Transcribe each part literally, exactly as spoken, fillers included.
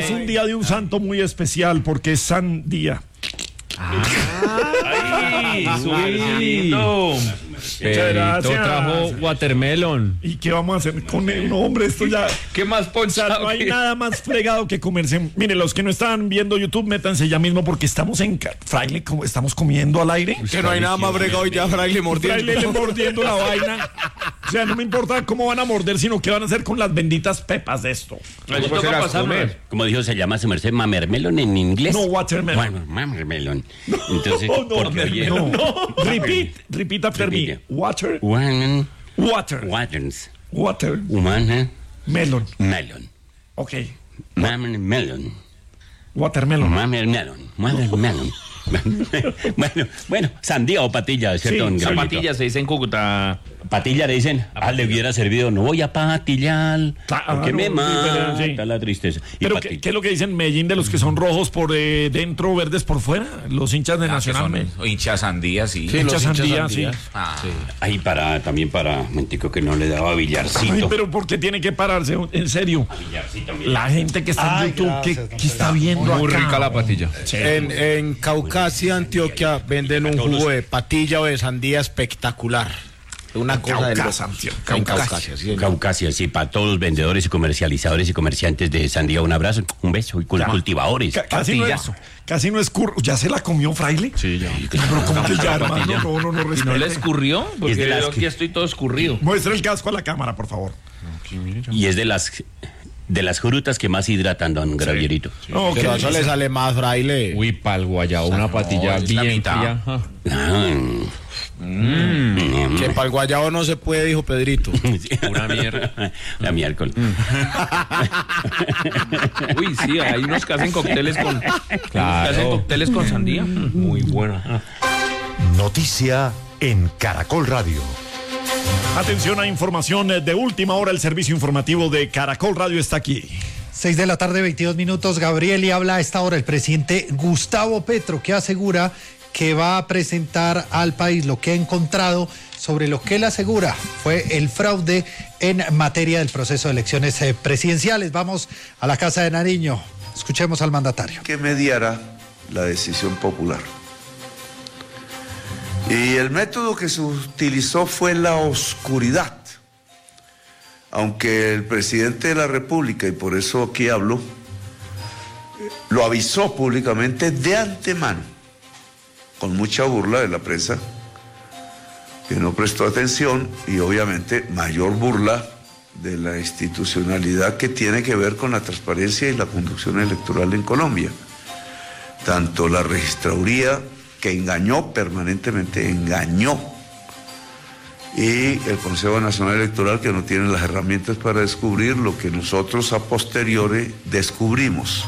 es un día de un santo muy especial porque es San Día. ¡Ay! Sí. Muchas gracias. trajo watermelon. ¿Y qué vamos a hacer con él? No, hombre, esto ya... ¿Qué más O sea, no hay nada más fregado que comerse. Mire, los que no están viendo YouTube, métanse ya mismo porque estamos en ca- Fraile, como estamos comiendo al aire. Que no hay nada más fregado y ya Fraile mordiendo. Fraile le mordiendo la vaina. O sea, no me importa cómo van a morder, sino qué van a hacer con las benditas pepas de esto. Después se las come. Como dijo, se llama, se merced, mamermelon en inglés. No, watermelon. Bueno, mamermelon. Entonces, No, no, porque oye, no. Repeat, repeat after me. Repite. Water, One, water, waters, water, humana, melon. melon, Ok. mamermelon, Watermelon. mamermelon, mamermelon. Bueno, bueno, sandía o patilla, ¿cierto? Sí, don Gabrielito? Zapatillas se dice en Cúcuta. Patilla le dicen, ah, le hubiera servido, no voy a patillar, Claro, porque me sí, mata pero sí. la tristeza. Y Pero patilla. ¿qué, qué es lo que dicen en Medellín de los que son rojos por eh, dentro, verdes por fuera? Los hinchas de Ah, que Nacional. son Me- hinchas sandías, sí. Sí, hinchas los sandía, sí. Ah, Ahí para, también para, mentico que no le daba billarcito. Ay, pero ¿por qué tiene que pararse? En serio. Billarcito, mira. La gente que está en YouTube, ¿qué, qué está viendo Muy acá? rica la patilla. En, en Caucasia, Antioquia, venden un jugo de patilla o de sandía espectacular. Una cosa de Caucasia, locos. Antioquia. En Caucasia, sí, señor. Caucasia, sí, para todos los vendedores y comercializadores y comerciantes de sandía, un abrazo, un beso, y con los cultivadores. Ca- Casi no, es, Patillazo. casi no es curro. ¿Ya se la comió, Fraile? Sí, ya. Pero ¿cómo que ya, hermano? patilla. No, no, no, ¿Y no respete. le escurrió? Porque Es de las yo aquí que- estoy todo escurrido. Muestra el casco a la cámara, por favor. Y es de las de las frutas que más hidratan, don Gravierito. No, Pero ¿qué eso dice? le sale más, fraile. Uy, pa'l guayabo, una patilla es la bien mitad. fría. Ah. Ah, Que para el guayabo no se puede, dijo Pedrito. Pura mierda. La miércoles. Uy, sí, hay unos que hacen cócteles con, que hacen cócteles con sandía. Muy buena. Noticia en Caracol Radio. Atención a información de última hora. El servicio informativo de Caracol Radio está aquí. Seis de la tarde, veintidós minutos. Gabriel, y habla a esta hora el presidente Gustavo Petro, que asegura que va a presentar al país lo que ha encontrado sobre lo que él asegura fue el fraude en materia del proceso de elecciones eh, presidenciales. Vamos a la Casa de Nariño. Escuchemos al mandatario. Que mediara la decisión popular. Y el método que se utilizó fue la oscuridad. Aunque el presidente de la República, y por eso aquí hablo, lo avisó públicamente de antemano, con mucha burla de la prensa, que no prestó atención, y obviamente mayor burla de la institucionalidad que tiene que ver con la transparencia y la conducción electoral en Colombia. Tanto la registraduría, que engañó permanentemente, engañó, y el Consejo Nacional Electoral, que no tiene las herramientas para descubrir lo que nosotros a posteriori descubrimos.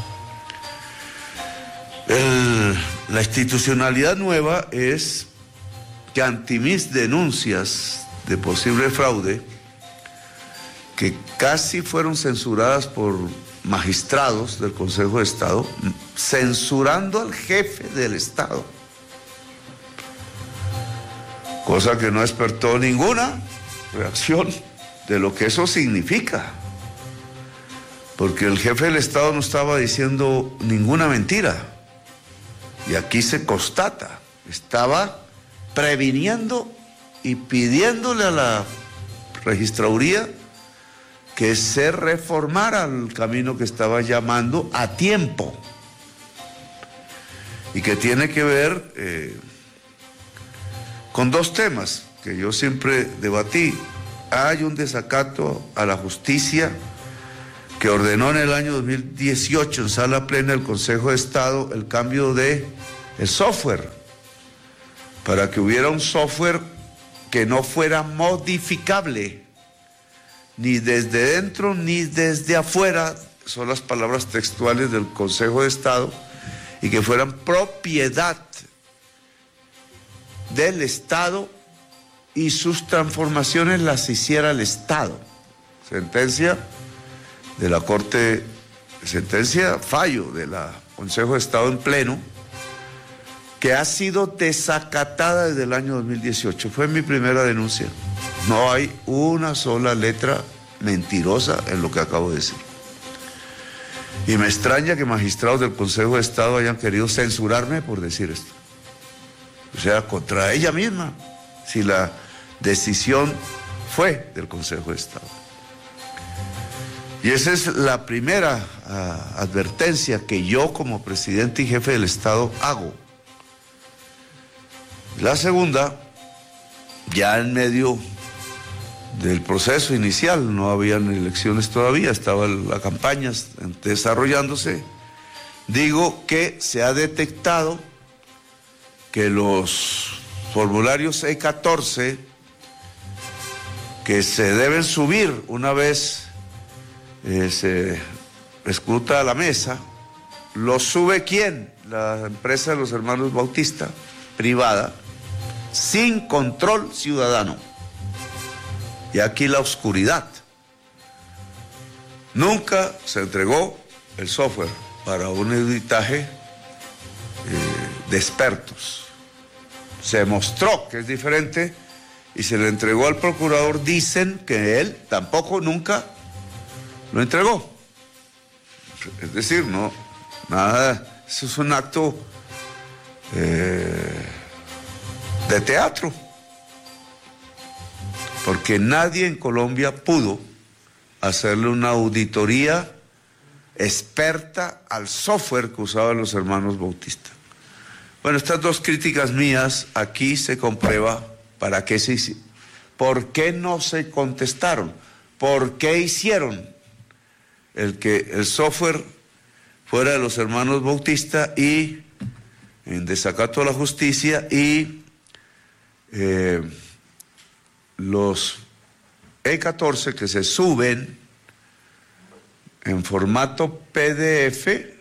El, la institucionalidad nueva es que ante mis denuncias de posible fraude, que casi fueron censuradas por magistrados del Consejo de Estado, censurando al jefe del Estado, cosa que no despertó ninguna reacción de lo que eso significa, porque el jefe del Estado no estaba diciendo ninguna mentira, y aquí se constata, estaba previniendo y pidiéndole a la registraduría que se reformara el camino que estaba llamando a tiempo, y que tiene que ver eh, con dos temas que yo siempre debatí. Hay un desacato a la justicia que ordenó en el año dos mil dieciocho en sala plena del Consejo de Estado el cambio de el software, para que hubiera un software que no fuera modificable, ni desde dentro ni desde afuera, son las palabras textuales del Consejo de Estado, y que fueran propiedad del Estado y sus transformaciones las hiciera el Estado. Sentencia de la Corte, sentencia, fallo de la Consejo de Estado en pleno, que ha sido desacatada desde el año dos mil dieciocho. Fue mi primera denuncia. No hay una sola letra mentirosa en lo que acabo de decir. Y me extraña que magistrados del Consejo de Estado hayan querido censurarme por decir esto. O sea, contra ella misma, si la decisión fue del Consejo de Estado. Y esa es la primera uh, advertencia que yo como presidente y jefe del Estado hago. La segunda, ya en medio del proceso inicial, no habían elecciones todavía, estaba la campaña desarrollándose, digo que se ha detectado que los formularios E catorce que se deben subir una vez eh, se escruta a la mesa, los sube ¿quién? La empresa de los hermanos Bautista, privada, sin control ciudadano. Y aquí la oscuridad. Nunca se entregó el software para un editaje eh, de expertos. Se mostró que es diferente y se le entregó al procurador. Dicen que él tampoco nunca lo entregó. Es decir, no, nada, eso es un acto eh, de teatro. Porque nadie en Colombia pudo hacerle una auditoría experta al software que usaban los hermanos Bautista. Bueno, estas dos críticas mías, aquí se comprueba para qué se hicieron. ¿Por qué no se contestaron? ¿Por qué hicieron el que el software fuera de los hermanos Bautista y en desacato a la justicia y eh, los E catorce que se suben en formato P D F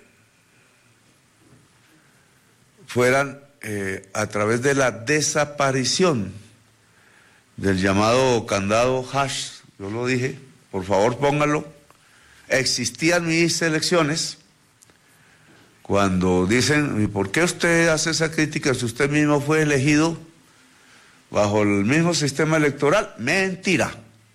fueran eh, a través de la desaparición del llamado candado hash? Yo lo dije, por favor pónganlo. Existían mis elecciones. Cuando dicen, ¿y por qué usted hace esa crítica si usted mismo fue elegido bajo el mismo sistema electoral? Mentira.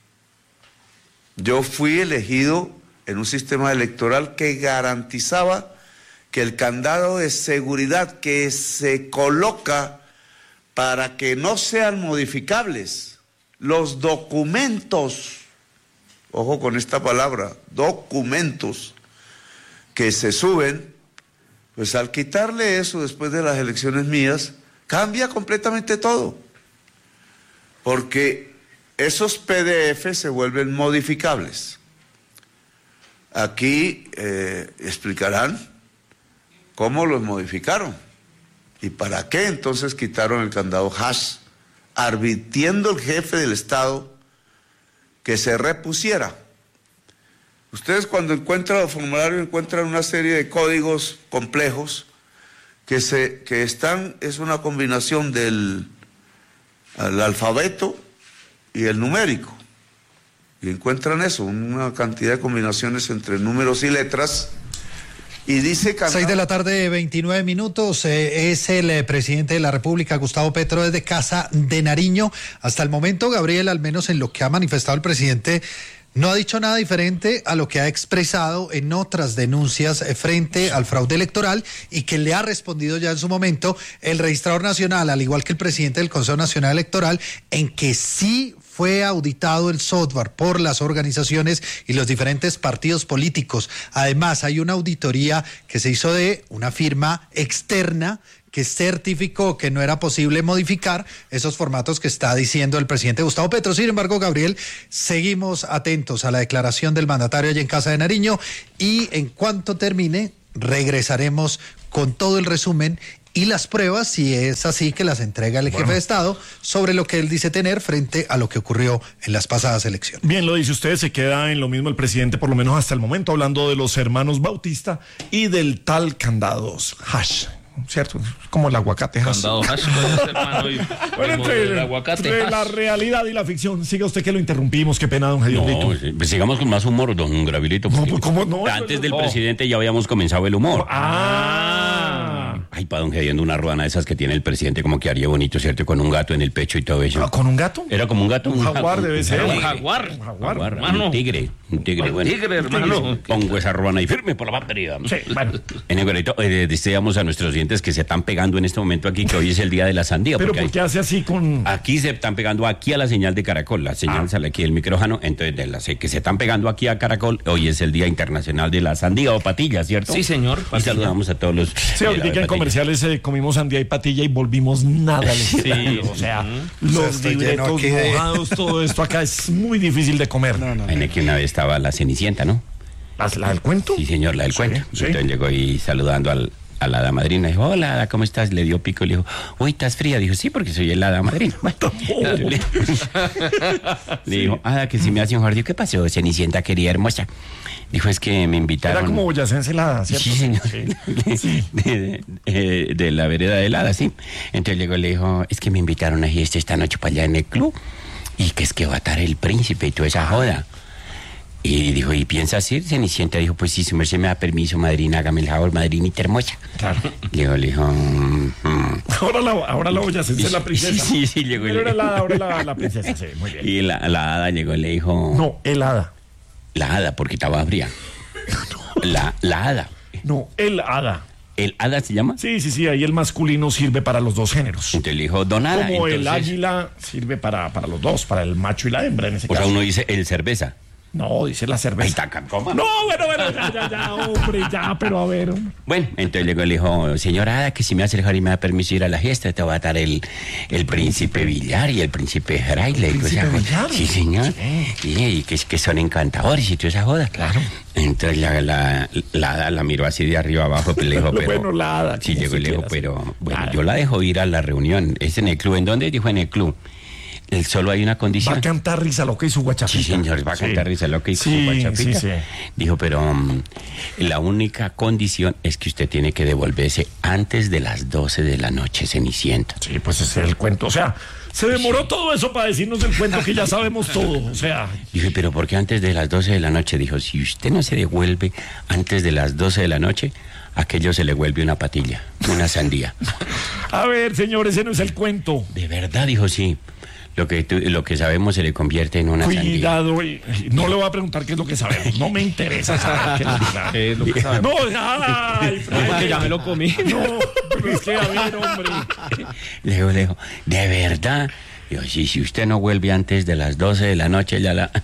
Yo fui elegido en un sistema electoral que garantizaba que el candado de seguridad que se coloca para que no sean modificables los documentos, ojo con esta palabra, documentos que se suben, pues al quitarle eso después de las elecciones mías, cambia completamente todo. Porque esos P D F se vuelven modificables. Aquí eh, explicarán cómo los modificaron y para qué entonces quitaron el candado hash, advirtiendo el jefe del Estado que se repusiera. Ustedes cuando encuentran los formularios encuentran una serie de códigos complejos que, se, que están, es una combinación del el alfabeto y el numérico. Y encuentran eso, una cantidad de combinaciones entre números y letras. Y dice candado... Seis de la tarde, veintinueve minutos. Eh, es el eh, presidente de la República, Gustavo Petro, desde Casa de Nariño. Hasta el momento, Gabriel, al menos en lo que ha manifestado el presidente, no ha dicho nada diferente a lo que ha expresado en otras denuncias frente al fraude electoral y que le ha respondido ya en su momento el registrador nacional, al igual que el presidente del Consejo Nacional Electoral, en que sí fue auditado el software por las organizaciones y los diferentes partidos políticos. Además, hay una auditoría que se hizo de una firma externa que certificó que no era posible modificar esos formatos que está diciendo el presidente Gustavo Petro. Sin embargo, Gabriel, seguimos atentos a la declaración del mandatario allí en Casa de Nariño y en cuanto termine, regresaremos con todo el resumen y las pruebas, si es así, que las entrega el bueno. jefe de Estado sobre lo que él dice tener frente a lo que ocurrió en las pasadas elecciones. Bien, lo dice usted, se queda en lo mismo el presidente, por lo menos hasta el momento, hablando de los hermanos Bautista y del tal candados hash. ¿Cierto? Como el aguacate hash. Candado hash, pues, hermano, y, bueno, entre, el aguacate entre hash. La realidad y la ficción. Siga usted que lo interrumpimos, qué pena, don Gedioldito. No, pues sigamos con más humor, don Gabrielito. No, pues, ¿cómo no? Antes del oh. presidente ya habíamos comenzado el humor. Ah. Ay, Ay, para don Gediondo, una ruana de esas que tiene el presidente, como que haría bonito, ¿cierto? Con un gato en el pecho y todo eso. Ah, ¿con un gato? Era como un gato. Un jaguar debe ser. Un jaguar. Un jaguar. Jaguar, hermano. un tigre, un tigre, bueno. tigre, hermano. Pongo esa ruana ahí firme por la batería. Sí, bueno. En el gorrito, eh, deseamos a nuestros oyentes que se están pegando en este momento aquí, que hoy es el día de la sandía. Pero porque ¿por qué hay- hace así con...? Aquí se están pegando aquí a la señal de Caracol, la señal Ah. sale aquí del micrófono, entonces de las que se están pegando aquí a Caracol, hoy es el Día Internacional de la Sandía o Patilla, ¿cierto? Sí, señor, Y patilla. saludamos a todos los... Sí, de la ahorita en patilla. comerciales eh, comimos sandía y patilla y volvimos nada al Sí. escenario. O sea, los estoy lleno libretos aquí de- mojados, todo esto acá es muy difícil de comer. En aquí una vez estaba la Cenicienta, ¿no? ¿La, la del cuento? Sí, señor, la del Sí, cuento. sí. Entonces llegó ahí saludando al, a la hada madrina. Dijo, hola, hada, ¿cómo estás? Le dio pico y le dijo, uy, ¿estás fría? Dijo, sí, porque soy el hada madrina. Bueno, le, le dijo, hada, que si me hace un jardín. ¿Qué pasó, Cenicienta, querida hermosa? Dijo, es que me invitaron... Era como boyacense la hada, ¿cierto? Sí, señor. Sí. De, de- de la vereda de helada, sí. Entonces llegó y le dijo, es que me invitaron a fiesta esta noche para allá en el club. Y que es que va a estar el príncipe y toda esa joda. Y dijo, ¿y piensas ir? Cenicienta dijo, pues si su merced me da permiso, madrina, hágame el favor, madrinita hermosa. Claro. Le dijo, le dijo, mm, mm. Ahora la, ahora la boyacense es la princesa. Sí, sí, sí, llegó y Pero le- era la hada, ahora la, la princesa, sí, muy bien. Y la, la hada llegó y le dijo, No, el hada. la hada, porque estaba fría. La, la hada. No, el hada. ¿El hada se llama? Sí, sí, sí, ahí el masculino sirve para los dos géneros. Entonces le dijo, don hada. Como el Entonces, águila sirve para, para los dos, para el macho y la hembra en ese o sea, caso. uno dice el cerveza. No, dice la Ahí cerveza. está, coma. No, bueno, bueno, ya, ya, ya, hombre, ya, pero a ver. Bueno, entonces llegó y le dijo, señora Hada, que si me hace el favor y me da permiso ir a la fiesta, te va a dar el, el príncipe Villar y el príncipe Fraile. y toda esa ¿Príncipe joda. Villar? Sí, señor. Sí, y que, que son encantadores y toda esa joda. Claro. Entonces la, la, la Hada la miró así de arriba abajo, pero le dijo, Lo pero... bueno, la hada, Sí, como llegó y se le dijo, quiera, pero... Bueno, Nada. yo la dejo ir a la reunión. Es en el club. ¿En dónde? Dijo, en el club. El solo hay una Va condición. a cantar Risa Loca y su guachapita. Sí, señor, va a Sí. cantar Risa Loca y Sí, su guachapita. sí, sí. Dijo, pero um, la única condición es que usted tiene que devolverse antes de las doce de la noche, Cenicienta. Sí, pues ese es el cuento. O sea, se demoró todo eso para decirnos el cuento que ya sabemos todo. O sea, Dije, pero ¿por qué antes de las doce de la noche? Dijo, si usted no se devuelve antes de las doce de la noche, aquello se le vuelve una patilla, una sandía. a ver, señor, ese no es el cuento. De verdad, dijo, sí. Lo que, tú- lo que sabemos se le convierte en una sandía. Cuidado, y- y no le voy a preguntar qué es lo que sabemos. No me interesa saber qué es lo que sabemos. ¿Qué es lo que sabemos? No, ay, No, porque ya me lo comí. No, pero es que a ver, hombre. Le digo, le digo, ¿de verdad? Digo, sí, si usted no vuelve antes de las doce de la noche, ya la,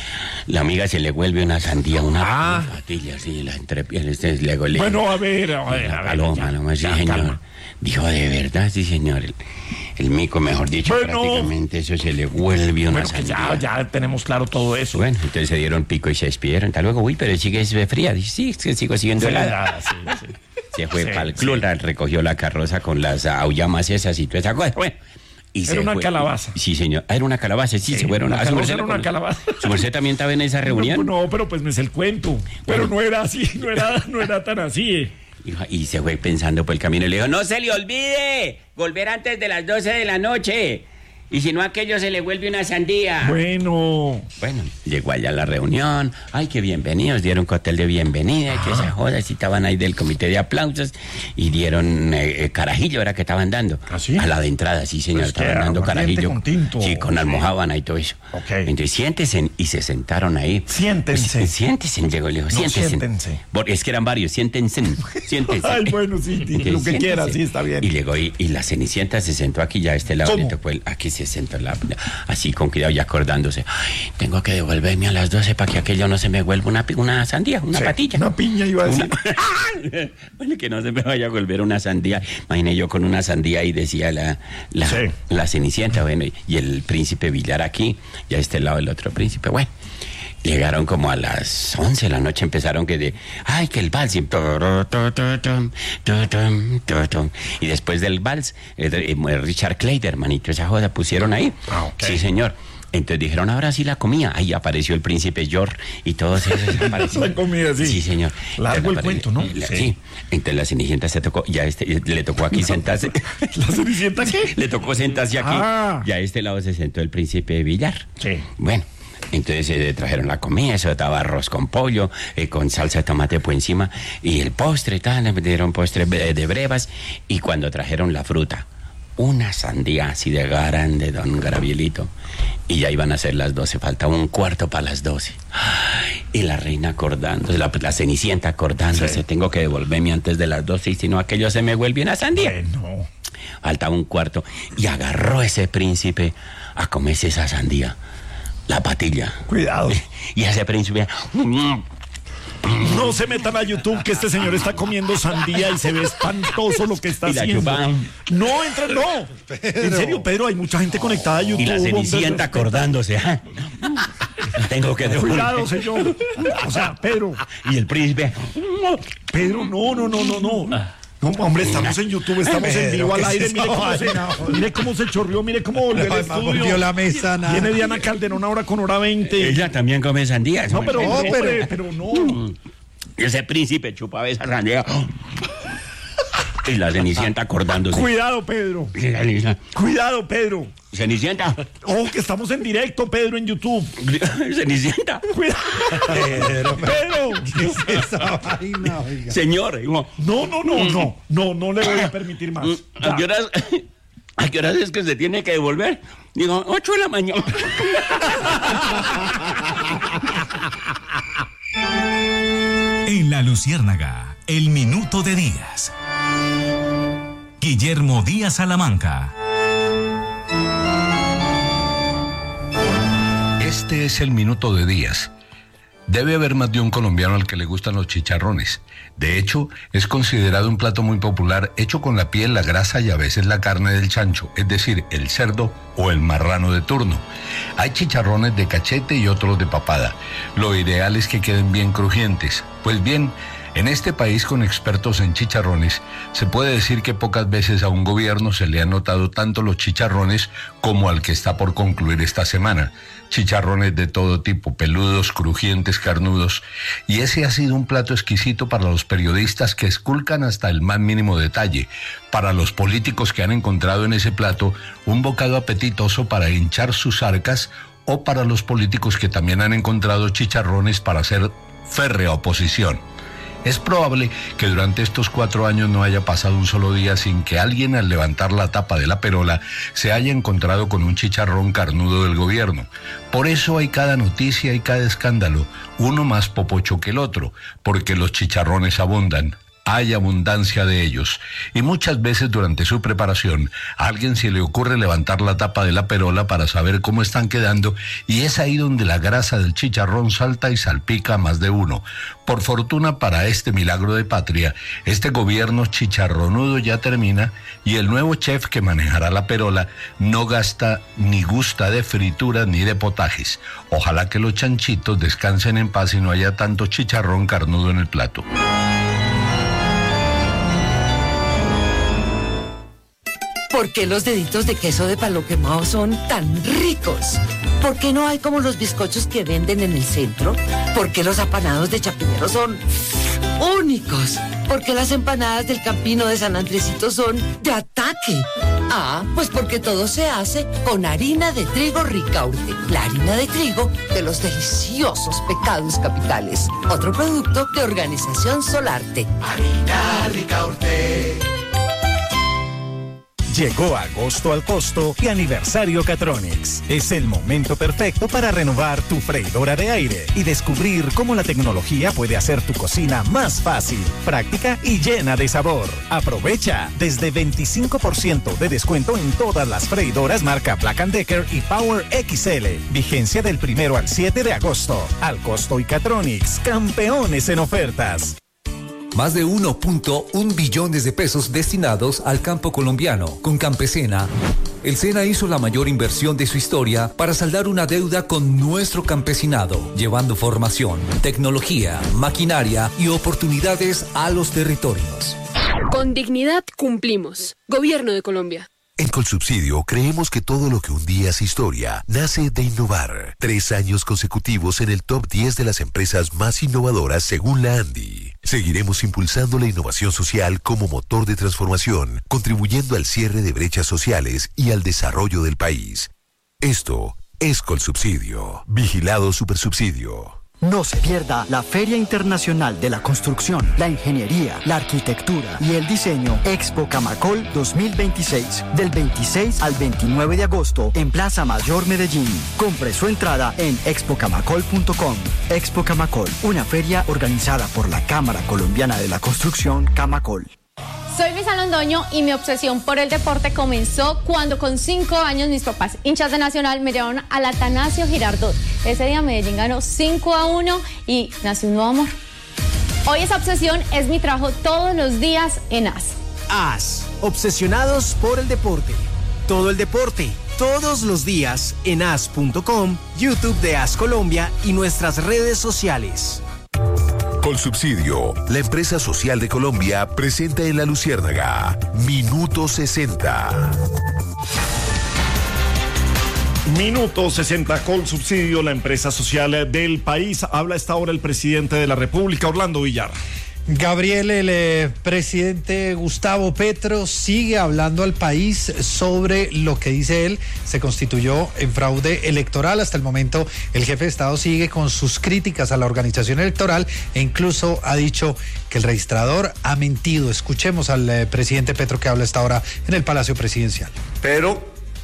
la amiga se le vuelve una sandía, una, Ah. una patilla, así, la entrepiel. Entonces, le digo, le digo, Bueno, a ver, a ver, a la ver. paloma, ya, no, sí, ya, señor. calma. Dijo, ¿de verdad? Sí, señor. El, el mico, mejor dicho, Bueno. prácticamente eso se le vuelve una Bueno, que sandía. ya, ya tenemos claro todo eso. Bueno, entonces se dieron pico y se despidieron. Hasta luego, uy, pero sigue fría. Dice, sí, es que sigo siguiendo Sí, helada. ya, sí, sí. Se fue Sí, para el club, la- recogió la carroza con las aullamas esas y toda esa cosa. Bueno, y Era se una fue. calabaza. Sí, señor. Ah, era una calabaza, sí, Sí, se fueron. la Ah, su calabaza merced era la una conoce. calabaza. ¿Su merced también estaba en esa reunión? No, no, pero pues me es el cuento. Pero no era así, no era, no era tan así. eh. Dijo, y se fue pensando por el camino y le dijo, no se le olvide volver antes de las doce de la noche. Y si no, aquello se le vuelve una sandía. Bueno, Bueno, llegó allá a la reunión. Ay, qué bienvenidos. Dieron cóctel de bienvenida. Y que esa joda. Y estaban ahí del comité de aplausos. Y dieron eh, eh, carajillo, era que estaban dando. ¿Ah, sí? A la de entrada, sí, señor. Pues que estaban dando aguardiente carajillo. con tinto. Sí, con almohábana y todo eso. Ok. Entonces, siéntense. Y se sentaron ahí. Siéntense. Pues, siéntense, llegó, le dijo, No, siéntense. siéntense. Porque es que eran varios. Siéntense. Siéntense. Ay, bueno, sí, di Que lo que siéntese. quiera, sí, está bien. Y llegó y, y la Cenicienta se sentó aquí ya a este lado. ¿Cómo? Le tocó el- aquí se sentó la, así con cuidado y acordándose. Ay, tengo que devolverme a las doce para que aquello no se me vuelva una, pi- una sandía, una Sí, patilla. una piña iba a decir. Una- bueno, que no se me vaya a volver una sandía. Imaginé yo con una sandía y decía la, la, Sí. la Cenicienta, bueno, y, y el príncipe Villar aquí, y a este lado el otro príncipe, bueno. Llegaron como a las once de la noche, empezaron que de, ay, que el vals, y, turu, tu, tu, tum, tu, tum, tu, tum. Y después del vals, eh, eh, Richard Clayderman y toda esa joda pusieron ahí. Ah, ok. Sí, señor. Entonces dijeron, ahora sí la comía. Ahí apareció el príncipe George y todos esos aparecieron. La comida, sí. Sí, señor. Largo Entonces, el cuento, ¿no? la- Sí. sí. Entonces la Cenicienta se tocó, ya este, le tocó aquí sentarse. ¿La Cenicienta qué? Le tocó sentarse aquí. Ah. Y a este lado se sentó el príncipe Villar. Sí. Bueno, Entonces eh, trajeron la comida, eso estaba arroz con pollo, eh, con salsa de tomate por encima, y el postre, tal, le dieron postre de, de brevas, y cuando trajeron la fruta, una sandía así de grande, don Gabrielito, y ya iban a ser las doce, faltaba un cuarto para las doce. Ay, y la reina acordándose, la, la cenicienta acordándose, sí. Tengo que devolverme antes de las doce, y si no aquello se me vuelve una sandía. Bueno. Faltaba un cuarto, y agarró ese príncipe a comerse esa sandía. La patilla. Cuidado. Y ese príncipe... No se metan a YouTube que este señor está comiendo sandía y se ve espantoso lo que está y la haciendo. chupan. No, entren, no. Pedro. En serio, Pedro, hay mucha gente conectada a YouTube. Y la cenicienta acordándose. ¿eh? Tengo que devolver. Cuidado, señor. O sea, Pedro. Y el príncipe... Pedro, no, no, no, no, no. No, hombre, estamos en YouTube, estamos en vivo al aire. Mire cómo, se, mire cómo se chorrió, mire cómo volvió el estudio. Volvió la mesa, nada. Viene Diana Calderón ahora con hora veinte. Ella también come sandía. No, pero, no, pero, pero no. Ese príncipe chupaba esa sandía. Y la cenicienta acordándose. Cuidado, Pedro. Cuidado, Pedro. Cenicienta. Oh, que estamos en directo, Pedro, en YouTube. Cenicienta. Cuidado. Pedro. Pedro. ¿Qué es esa vaina, oiga? Señor. No, no, no, no. No, no le voy a permitir más. ¿A qué horas, a qué horas es que se tiene que devolver? Digo, ocho de la mañana. En La Luciérnaga, el minuto de Díaz. Guillermo Díaz Salamanca. Este es el minuto de Díaz. Debe haber más de un colombiano al que le gustan los chicharrones. De hecho, es considerado un plato muy popular hecho con la piel, la grasa y a veces la carne del chancho, es decir, el cerdo o el marrano de turno. Hay chicharrones de cachete y otros de papada. Lo ideal es que queden bien crujientes. Pues bien, en este país con expertos en chicharrones, se puede decir que pocas veces a un gobierno se le han notado tanto los chicharrones como al que está por concluir esta semana. Chicharrones de todo tipo, peludos, crujientes, carnudos. Y ese ha sido un plato exquisito para los periodistas que esculcan hasta el más mínimo detalle, para los políticos que han encontrado en ese plato un bocado apetitoso para hinchar sus arcas, o para los políticos que también han encontrado chicharrones para hacer férrea oposición. Es probable que durante estos cuatro años no haya pasado un solo día sin que alguien al levantar la tapa de la perola se haya encontrado con un chicharrón carnudo del gobierno. Por eso hay cada noticia y cada escándalo, uno más popocho que el otro, porque los chicharrones abundan. Hay abundancia de ellos, y muchas veces durante su preparación a alguien se le ocurre levantar la tapa de la perola para saber cómo están quedando, y es ahí donde la grasa del chicharrón salta y salpica a más de uno. Por fortuna para este milagro de patria, este gobierno chicharronudo ya termina, y el nuevo chef que manejará la perola no gasta ni gusta de frituras ni de potajes. Ojalá que los chanchitos descansen en paz y no haya tanto chicharrón carnudo en el plato. ¿Por qué los deditos de queso de palo quemado son tan ricos? ¿Por qué no hay como los bizcochos que venden en el centro? ¿Por qué los apanados de Chapinero son únicos? ¿Por qué las empanadas del Campino de San Andresito son de ataque? Ah, pues porque todo se hace con harina de trigo Ricaurte, la harina de trigo de los deliciosos pecados capitales. Otro producto de Organización Solarte. Harina Ricaurte. Llegó agosto al costo y aniversario Catronics. Es el momento perfecto para renovar tu freidora de aire y descubrir cómo la tecnología puede hacer tu cocina más fácil, práctica y llena de sabor. Aprovecha desde veinticinco por ciento de descuento en todas las freidoras marca Black and Decker y Power X L. Vigencia del primero al siete de agosto. Al costo y Catronics, campeones en ofertas. Más de uno punto uno billones de pesos destinados al campo colombiano. Con Campesina, el SENA hizo la mayor inversión de su historia para saldar una deuda con nuestro campesinado, llevando formación, tecnología, maquinaria y oportunidades a los territorios. Con dignidad cumplimos. Gobierno de Colombia. En Colsubsidio creemos que todo lo que un día es historia nace de innovar. Tres años consecutivos en el top diez de las empresas más innovadoras según la ANDI. Seguiremos impulsando la innovación social como motor de transformación, contribuyendo al cierre de brechas sociales y al desarrollo del país. Esto es Colsubsidio. Vigilado Supersubsidio. No se pierda la Feria Internacional de la Construcción, la Ingeniería, la Arquitectura y el Diseño Expo Camacol dos mil veintiséis, del veintiséis al veintinueve de agosto en Plaza Mayor Medellín. Compre su entrada en expo camacol punto com. Expo Camacol, una feria organizada por la Cámara Colombiana de la Construcción, Camacol. Soy Luisa Londoño y mi obsesión por el deporte comenzó cuando con cinco años mis papás, hinchas de Nacional, me llevaron al Atanasio Girardot. Ese día Medellín ganó cinco a uno y nació un nuevo amor. Hoy esa obsesión es mi trabajo todos los días en A S. A S, obsesionados por el deporte. Todo el deporte, todos los días en A S punto com, YouTube de A S Colombia y nuestras redes sociales. Colsubsidio, la empresa social de Colombia, presenta en La Luciérnaga Minuto sesenta. Minuto sesenta, Colsubsidio, la empresa social del país. Habla a esta hora el presidente de la República, Orlando Villar. Gabriel, el eh, presidente Gustavo Petro sigue hablando al país sobre lo que dice él se constituyó en fraude electoral. Hasta el momento el jefe de Estado sigue con sus críticas a la organización electoral e incluso ha dicho que el registrador ha mentido. Escuchemos al eh, presidente Petro que habla a esta hora en el Palacio Presidencial. Pero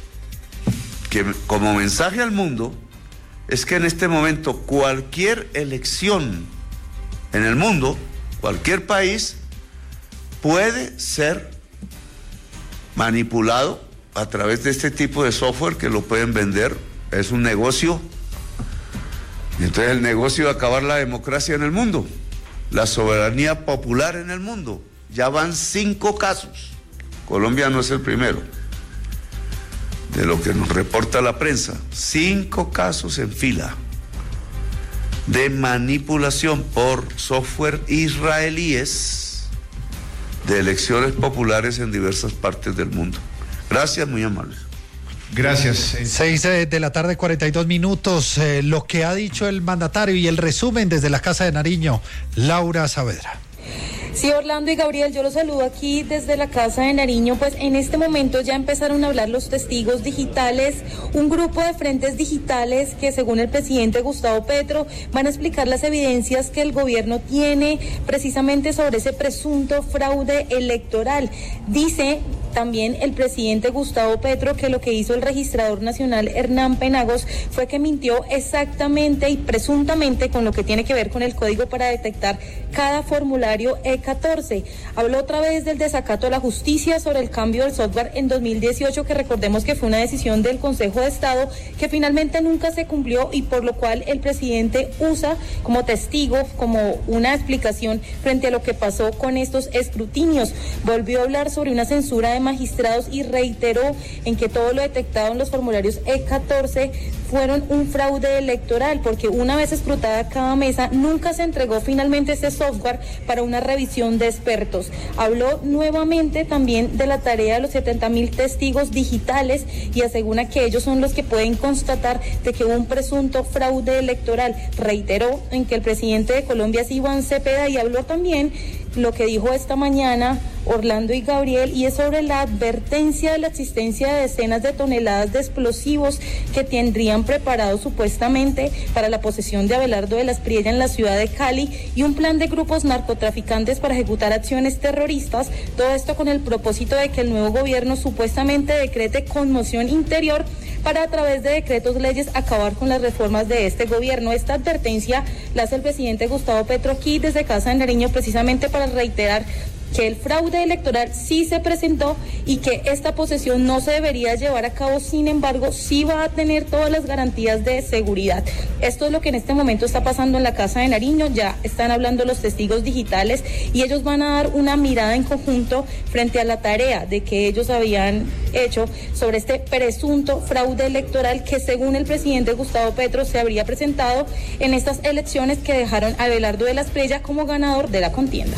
que como mensaje al mundo es que en este momento cualquier elección en el mundo, cualquier país puede ser manipulado a través de este tipo de software que lo pueden vender. Es un negocio. Y entonces el negocio de acabar la democracia en el mundo, la soberanía popular en el mundo. Ya van cinco casos. Colombia no es el primero. De lo que nos reporta la prensa, cinco casos en fila de manipulación por software israelíes de elecciones populares en diversas partes del mundo. Gracias, muy amable. Gracias. Seis de la tarde, cuarenta y dos minutos. Eh, lo que ha dicho el mandatario y el resumen desde la Casa de Nariño, Laura Saavedra. Sí, Orlando y Gabriel, yo los saludo aquí desde la Casa de Nariño. Pues en este momento ya empezaron a hablar los testigos digitales, un grupo de frentes digitales que, según el presidente Gustavo Petro, van a explicar las evidencias que el gobierno tiene precisamente sobre ese presunto fraude electoral. Dice también el presidente Gustavo Petro que lo que hizo el registrador nacional Hernán Penagos fue que mintió exactamente y presuntamente con lo que tiene que ver con el código para detectar cada formulario E catorce. Habló otra vez del desacato a la justicia sobre el cambio del software en dos mil dieciocho, que recordemos que fue una decisión del Consejo de Estado que finalmente nunca se cumplió y por lo cual el presidente usa como testigo, como una explicación frente a lo que pasó con estos escrutinios. Volvió a hablar sobre una censura de magistrados y reiteró en que todo lo detectado en los formularios E catorce fueron un fraude electoral, porque una vez escrutada cada mesa, nunca se entregó finalmente ese software para una revisión de expertos. Habló nuevamente también de la tarea de los setenta mil testigos digitales y asegura que ellos son los que pueden constatar de que hubo un presunto fraude electoral. Reiteró en que el presidente de Colombia es Iván Cepeda y habló también lo que dijo esta mañana Orlando y Gabriel, y es sobre la advertencia de la existencia de decenas de toneladas de explosivos que tendrían preparados supuestamente para la posesión de Abelardo de la Espriella en la ciudad de Cali y un plan de grupos narcotraficantes para ejecutar acciones terroristas, todo esto con el propósito de que el nuevo gobierno supuestamente decrete conmoción interior para, a través de decretos leyes, acabar con las reformas de este gobierno. Esta advertencia la hace el presidente Gustavo Petro aquí desde Casa de Nariño precisamente para reiterar que el fraude electoral sí se presentó y que esta posesión no se debería llevar a cabo, sin embargo, sí va a tener todas las garantías de seguridad. Esto es lo que en este momento está pasando en la Casa de Nariño. Ya están hablando los testigos digitales y ellos van a dar una mirada en conjunto frente a la tarea de que ellos habían hecho sobre este presunto fraude electoral que, según el presidente Gustavo Petro, se habría presentado en estas elecciones que dejaron a Abelardo de la Espriella como ganador de la contienda.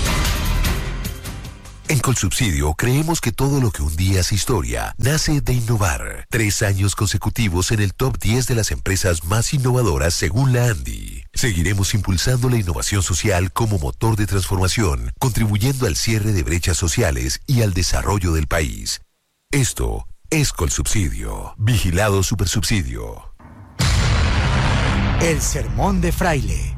En Colsubsidio creemos que todo lo que un día es historia nace de innovar. Tres años consecutivos en el top diez de las empresas más innovadoras según la ANDI. Seguiremos impulsando la innovación social como motor de transformación, contribuyendo al cierre de brechas sociales y al desarrollo del país. Esto es Colsubsidio. Vigilado Supersubsidio. El sermón de Fraile.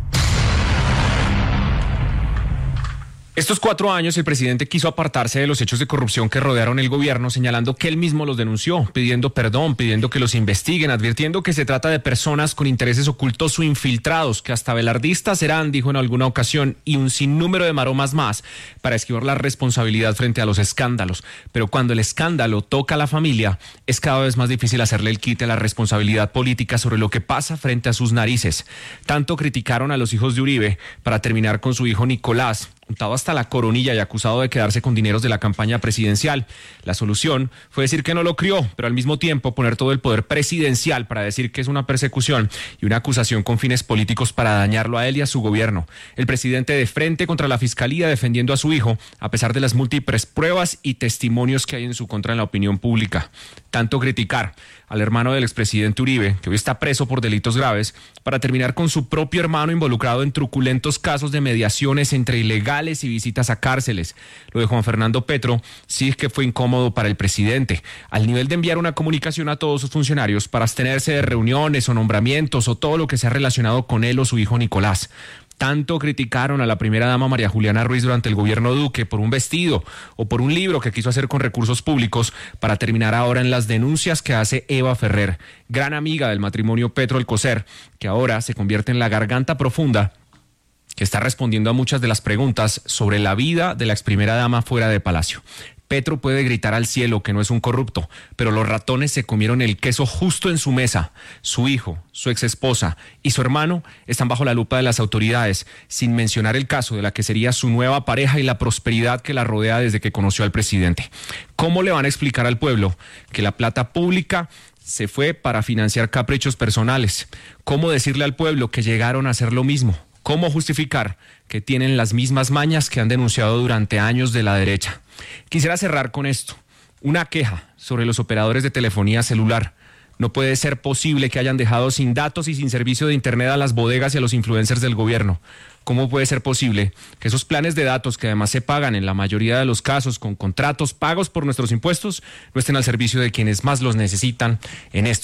Estos cuatro años el presidente quiso apartarse de los hechos de corrupción que rodearon el gobierno, señalando que él mismo los denunció, pidiendo perdón, pidiendo que los investiguen, advirtiendo que se trata de personas con intereses ocultos o infiltrados, que hasta velardistas serán, dijo en alguna ocasión, y un sinnúmero de maromas más para esquivar la responsabilidad frente a los escándalos. Pero cuando el escándalo toca a la familia, es cada vez más difícil hacerle el quite a la responsabilidad política sobre lo que pasa frente a sus narices. Tanto criticaron a los hijos de Uribe para terminar con su hijo Nicolás, untado hasta la coronilla y acusado de quedarse con dineros de la campaña presidencial. La solución fue decir que no lo crió, pero al mismo tiempo poner todo el poder presidencial para decir que es una persecución y una acusación con fines políticos para dañarlo a él y a su gobierno. El presidente de frente contra la fiscalía defendiendo a su hijo, a pesar de las múltiples pruebas y testimonios que hay en su contra en la opinión pública. Tanto criticar al hermano del expresidente Uribe, que hoy está preso por delitos graves, para terminar con su propio hermano involucrado en truculentos casos de mediaciones entre ilegales y visitas a cárceles. Lo de Juan Fernando Petro sí es que fue incómodo para el presidente, al nivel de enviar una comunicación a todos sus funcionarios para abstenerse de reuniones o nombramientos o todo lo que sea relacionado con él o su hijo Nicolás. Tanto criticaron a la primera dama María Juliana Ruiz durante el gobierno Duque por un vestido o por un libro que quiso hacer con recursos públicos, para terminar ahora en las denuncias que hace Eva Ferrer, gran amiga del matrimonio Petro-Alcocer, que ahora se convierte en la garganta profunda que está respondiendo a muchas de las preguntas sobre la vida de la ex primera dama fuera de Palacio. Petro puede gritar al cielo que no es un corrupto, pero los ratones se comieron el queso justo en su mesa. Su hijo, su exesposa y su hermano están bajo la lupa de las autoridades, sin mencionar el caso de la que sería su nueva pareja y la prosperidad que la rodea desde que conoció al presidente. ¿Cómo le van a explicar al pueblo que la plata pública se fue para financiar caprichos personales? ¿Cómo decirle al pueblo que llegaron a hacer lo mismo? ¿Cómo justificar que tienen las mismas mañas que han denunciado durante años de la derecha? Quisiera cerrar con esto. Una queja sobre los operadores de telefonía celular. No puede ser posible que hayan dejado sin datos y sin servicio de internet a las bodegas y a los influencers del gobierno. ¿Cómo puede ser posible que esos planes de datos, que además se pagan en la mayoría de los casos con contratos pagos por nuestros impuestos, no estén al servicio de quienes más los necesitan en estos